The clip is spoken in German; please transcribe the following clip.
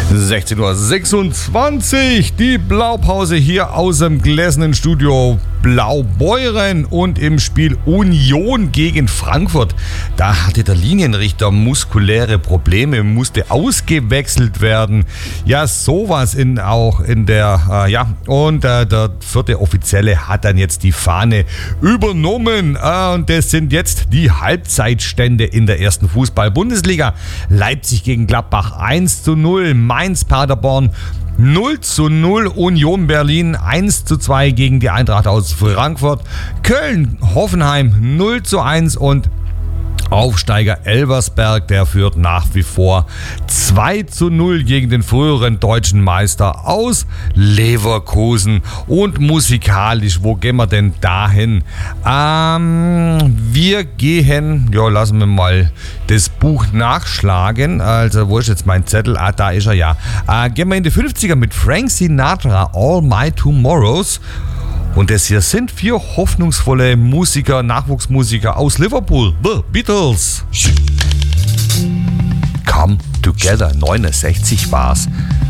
16:26 Uhr, die Blaupause hier aus dem gläsernen Studio Blaubeuren und im Spiel Union gegen Frankfurt. Da hatte der Linienrichter muskuläre Probleme, musste ausgewechselt werden. Ja, sowas auch in der, und der vierte Offizielle hat dann jetzt die Fahne übernommen. Und das sind jetzt die Halbzeitstände in der ersten Fußball-Bundesliga. Leipzig gegen Gladbach 1:0, Mainz-Paderborn 0:0, Union Berlin 1:2 gegen die Eintracht aus Frankfurt, Köln-Hoffenheim 0:1 und Aufsteiger Elversberg, der führt nach wie vor 2:0 gegen den früheren deutschen Meister aus Leverkusen. Und musikalisch, wo gehen wir denn dahin? Wir gehen, lassen wir mal das Buch nachschlagen. Also, wo ist jetzt mein Zettel? Da ist er ja. Gehen wir in die 50er mit Frank Sinatra, All My Tomorrows. Und das hier sind 4 hoffnungsvolle Musiker, Nachwuchsmusiker aus Liverpool, The Beatles. Come Together, 69 war's.